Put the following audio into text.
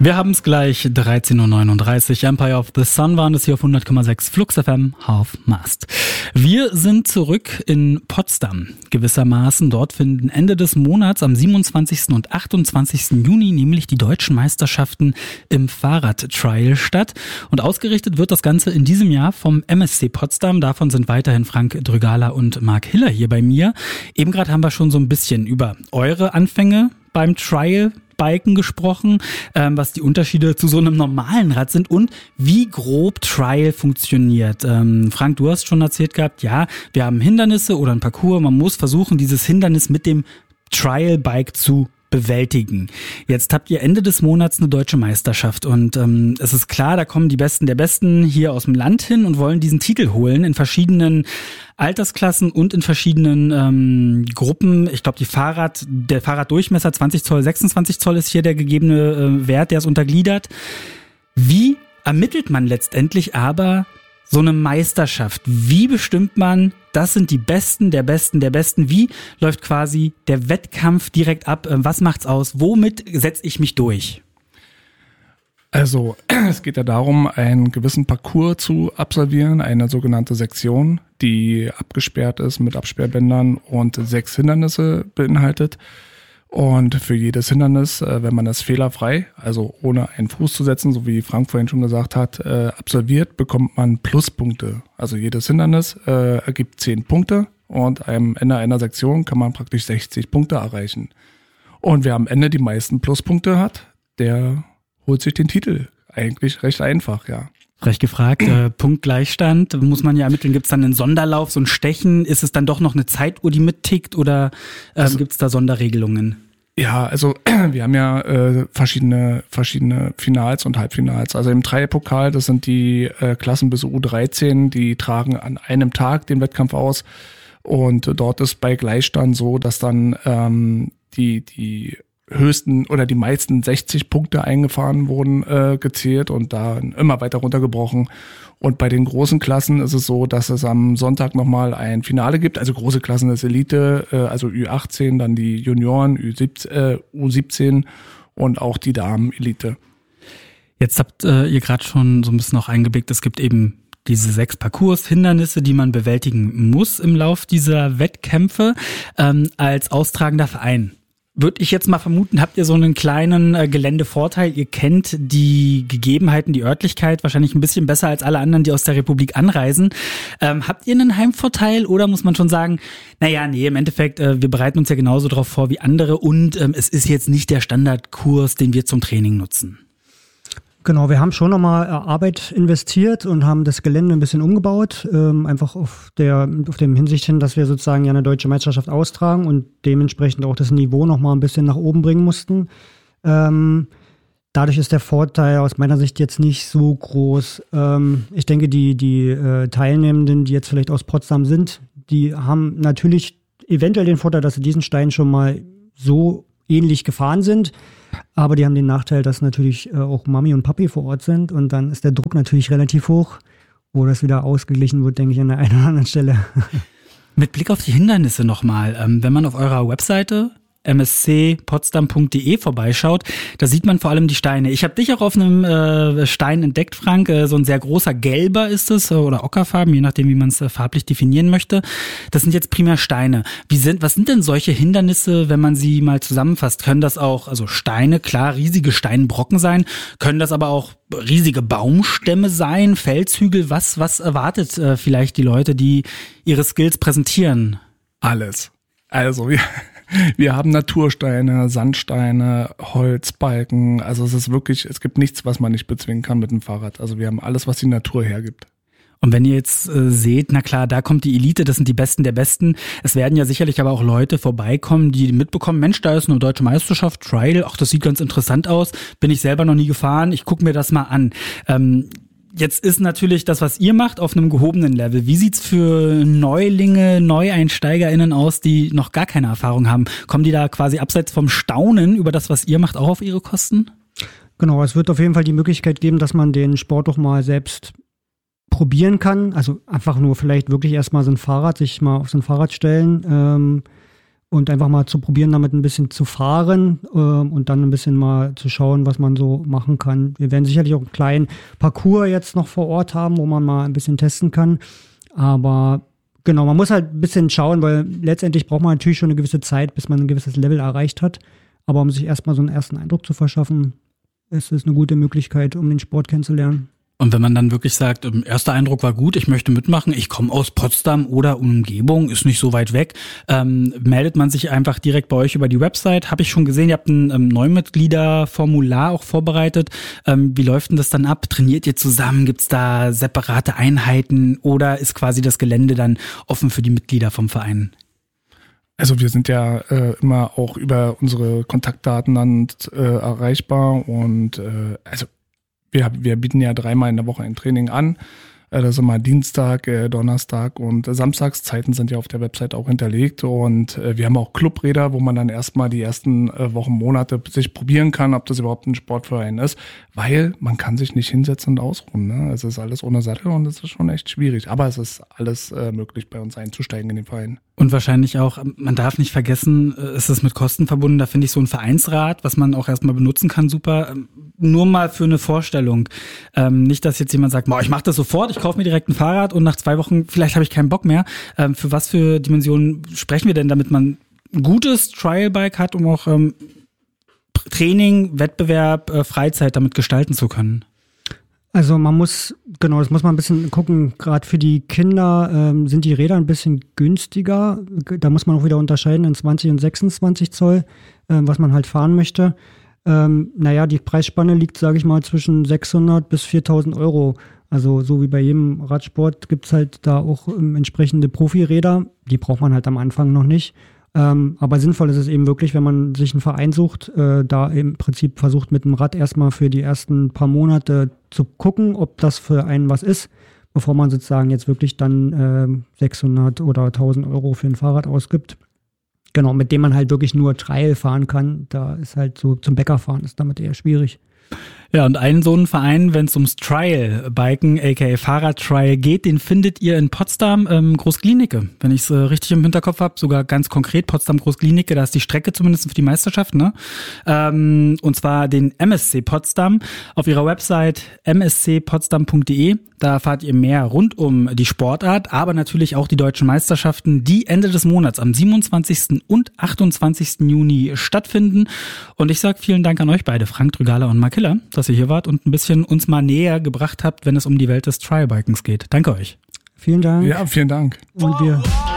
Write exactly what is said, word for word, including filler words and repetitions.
Wir haben es gleich, dreizehn Uhr neununddreißig, Empire of the Sun waren es hier auf hundert Komma sechs Flux F M, Half Mast. Wir sind zurück in Potsdam, gewissermaßen. Dort finden Ende des Monats am siebenundzwanzigsten und achtundzwanzigsten Juni nämlich die deutschen Meisterschaften im Fahrradtrial statt. Und ausgerichtet wird das Ganze in diesem Jahr vom M S C Potsdam. Davon sind weiterhin Frank Drügala und Marc Hiller hier bei mir. Eben gerade haben wir schon so ein bisschen über eure Anfänge beim Trial Biken gesprochen, ähm, was die Unterschiede zu so einem normalen Rad sind und wie grob Trial funktioniert. Ähm, Frank, du hast schon erzählt gehabt, ja, wir haben Hindernisse oder ein Parcours, man muss versuchen, dieses Hindernis mit dem Trial Bike zu bewältigen. Jetzt habt ihr Ende des Monats eine deutsche Meisterschaft und ähm, es ist klar, da kommen die Besten der Besten hier aus dem Land hin und wollen diesen Titel holen in verschiedenen Altersklassen und in verschiedenen ähm, Gruppen. Ich glaube, die Fahrrad, der Fahrraddurchmesser zwanzig Zoll, sechsundzwanzig Zoll ist hier der gegebene äh, Wert, der ist untergliedert. Wie ermittelt man letztendlich aber so eine Meisterschaft? Wie bestimmt man, das sind die Besten der Besten der Besten? Wie läuft quasi der Wettkampf direkt ab? Was macht's aus? Womit setze ich mich durch? Also es geht ja darum, einen gewissen Parcours zu absolvieren, eine sogenannte Sektion, die abgesperrt ist mit Absperrbändern und sechs Hindernisse beinhaltet. Und für jedes Hindernis, wenn man das fehlerfrei, also ohne einen Fuß zu setzen, so wie Frank vorhin schon gesagt hat, absolviert, bekommt man Pluspunkte. Also jedes Hindernis äh, ergibt zehn Punkte und am Ende einer Sektion kann man praktisch sechzig Punkte erreichen. Und wer am Ende die meisten Pluspunkte hat, der holt sich den Titel. Eigentlich recht einfach, ja. Frech gefragt, äh, Punktgleichstand, muss man ja ermitteln, gibt es dann einen Sonderlauf, so ein Stechen, ist es dann doch noch eine Zeituhr, die mittickt oder ähm, also, gibt es da Sonderregelungen? Ja, also wir haben ja äh, verschiedene verschiedene Finals und Halbfinals. Also im Dreierpokal, das sind die äh, Klassen bis U dreizehn, die tragen an einem Tag den Wettkampf aus und dort ist bei Gleichstand so, dass dann ähm, die die höchsten oder die meisten sechzig Punkte eingefahren wurden, äh, gezählt und da immer weiter runtergebrochen. Und bei den großen Klassen ist es so, dass es am Sonntag nochmal ein Finale gibt. Also große Klassen ist Elite, äh, also Ü achtzehn, dann die Junioren, Ü siebzehn, äh, U siebzehn und auch die Damen-Elite. Jetzt habt äh, ihr gerade schon so ein bisschen auch eingeblickt, es gibt eben diese sechs Parcours, Hindernisse, die man bewältigen muss im Lauf dieser Wettkämpfe. Ähm, als austragender Verein würde ich jetzt mal vermuten, habt ihr so einen kleinen äh, Geländevorteil. Ihr kennt die Gegebenheiten, die Örtlichkeit wahrscheinlich ein bisschen besser als alle anderen, die aus der Republik anreisen. Ähm, habt ihr einen Heimvorteil oder muss man schon sagen, naja, nee, im Endeffekt, äh, wir bereiten uns ja genauso drauf vor wie andere und ähm, es ist jetzt nicht der Standardkurs, den wir zum Training nutzen? Genau, wir haben schon nochmal Arbeit investiert und haben das Gelände ein bisschen umgebaut, ähm, einfach auf der auf dem Hinsicht hin, dass wir sozusagen ja eine deutsche Meisterschaft austragen und dementsprechend auch das Niveau nochmal ein bisschen nach oben bringen mussten. Ähm, dadurch ist der Vorteil aus meiner Sicht jetzt nicht so groß. Ähm, ich denke, die, die äh, Teilnehmenden, die jetzt vielleicht aus Potsdam sind, die haben natürlich eventuell den Vorteil, dass sie diesen Stein schon mal so ähnlich gefahren sind. Aber die haben den Nachteil, dass natürlich äh, auch Mami und Papi vor Ort sind und dann ist der Druck natürlich relativ hoch, wo das wieder ausgeglichen wird, denke ich, an der einen oder anderen Stelle. Mit Blick auf die Hindernisse nochmal, ähm, wenn man auf eurer Webseite m s c potsdam punkt d e vorbeischaut, da sieht man vor allem die Steine. Ich habe dich auch auf einem äh, Stein entdeckt, Frank, äh, so ein sehr großer gelber ist es, äh, oder ockerfarben, je nachdem, wie man es äh, farblich definieren möchte. Das sind jetzt primär Steine. Wie sind, was sind denn solche Hindernisse, wenn man sie mal zusammenfasst? Können das auch, also Steine, klar, riesige Steinbrocken sein, können das aber auch riesige Baumstämme sein, Felshügel? Was, was erwartet äh, vielleicht die Leute, die ihre Skills präsentieren? Alles. Also, wir Wir haben Natursteine, Sandsteine, Holzbalken. Also es ist wirklich, es gibt nichts, was man nicht bezwingen kann mit dem Fahrrad. Also wir haben alles, was die Natur hergibt. Und wenn ihr jetzt äh, seht, na klar, da kommt die Elite, das sind die Besten der Besten. Es werden ja sicherlich aber auch Leute vorbeikommen, die mitbekommen, Mensch, da ist eine deutsche Meisterschaft, Trial, ach, das sieht ganz interessant aus. Bin ich selber noch nie gefahren, ich gucke mir das mal an. Ähm, Jetzt ist natürlich das, was ihr macht, auf einem gehobenen Level. Wie sieht's für Neulinge, NeueinsteigerInnen aus, die noch gar keine Erfahrung haben? Kommen die da quasi abseits vom Staunen über das, was ihr macht, auch auf ihre Kosten? Genau, es wird auf jeden Fall die Möglichkeit geben, dass man den Sport doch mal selbst probieren kann. Also einfach nur vielleicht wirklich erstmal so ein Fahrrad, sich mal auf so ein Fahrrad stellen, ähm, und einfach mal zu probieren, damit ein bisschen zu fahren äh, und dann ein bisschen mal zu schauen, was man so machen kann. Wir werden sicherlich auch einen kleinen Parcours jetzt noch vor Ort haben, wo man mal ein bisschen testen kann. Aber genau, man muss halt ein bisschen schauen, weil letztendlich braucht man natürlich schon eine gewisse Zeit, bis man ein gewisses Level erreicht hat. Aber um sich erstmal so einen ersten Eindruck zu verschaffen, ist es eine gute Möglichkeit, um den Sport kennenzulernen. Und wenn man dann wirklich sagt, erster Eindruck war gut, ich möchte mitmachen, ich komme aus Potsdam oder Umgebung, ist nicht so weit weg, ähm, meldet man sich einfach direkt bei euch über die Website. Habe ich schon gesehen, ihr habt ein ähm, Neumitgliederformular auch vorbereitet. Ähm, wie läuft denn das dann ab? Trainiert ihr zusammen? Gibt's da separate Einheiten oder ist quasi das Gelände dann offen für die Mitglieder vom Verein? Also wir sind ja äh, immer auch über unsere Kontaktdaten dann äh, erreichbar und äh, also Wir, wir bieten ja dreimal in der Woche ein Training an. Das ist immer Dienstag, Donnerstag und Samstagszeiten sind ja auf der Website auch hinterlegt. Und wir haben auch Clubräder, wo man dann erstmal die ersten Wochen, Monate sich probieren kann, ob das überhaupt ein Sportverein ist. Weil man kann sich nicht hinsetzen und ausruhen. Ne? Es ist alles ohne Sattel und es ist schon echt schwierig. Aber es ist alles äh, möglich, bei uns einzusteigen in den Verein. Und wahrscheinlich auch, man darf nicht vergessen, es ist mit Kosten verbunden. Da finde ich so ein Vereinsrat, was man auch erstmal benutzen kann, super. Nur mal für eine Vorstellung. Ähm, nicht, dass jetzt jemand sagt, boah, ich mache das sofort, ich kaufe mir direkt ein Fahrrad und nach zwei Wochen, vielleicht habe ich keinen Bock mehr. Ähm, für was für Dimensionen sprechen wir denn, damit man ein gutes Trial-Bike hat, um auch ähm, Training, Wettbewerb, äh, Freizeit damit gestalten zu können? Also man muss, genau, das muss man ein bisschen gucken, gerade für die Kinder ähm, sind die Räder ein bisschen günstiger. Da muss man auch wieder unterscheiden in zwanzig und sechsundzwanzig Zoll, ähm, was man halt fahren möchte. Ähm, naja, die Preisspanne liegt, sage ich mal, zwischen sechshundert bis viertausend Euro. Also so wie bei jedem Radsport gibt es halt da auch ähm, entsprechende Profiräder. Die braucht man halt am Anfang noch nicht. Ähm, aber sinnvoll ist es eben wirklich, wenn man sich einen Verein sucht, äh, da im Prinzip versucht mit dem Rad erstmal für die ersten paar Monate zu gucken, ob das für einen was ist, bevor man sozusagen jetzt wirklich dann äh, sechshundert oder tausend Euro für ein Fahrrad ausgibt. Genau, mit dem man halt wirklich nur Trail fahren kann. Da ist halt so zum Bäcker fahren ist damit eher schwierig. Ja, und einen so einen Verein, wenn es ums Trial-Biken, aka Fahrrad-Trial geht, den findet ihr in Potsdam, ähm, Großklinike. Wenn ich es äh, richtig im Hinterkopf habe, sogar ganz konkret Potsdam Großklinike, da ist die Strecke zumindest für die Meisterschaft, ne? Ähm, und zwar den M S C Potsdam. Auf ihrer Website m s c potsdam punkt d e, da erfahrt ihr mehr rund um die Sportart, aber natürlich auch die deutschen Meisterschaften, die Ende des Monats am siebenundzwanzigsten und achtundzwanzigsten Juni stattfinden. Und ich sage vielen Dank an euch beide, Frank Drügaler und Mark Hiller, dass ihr hier wart und ein bisschen uns mal näher gebracht habt, wenn es um die Welt des Trialbikens geht. Danke euch. Vielen Dank. Ja, vielen Dank. Und wir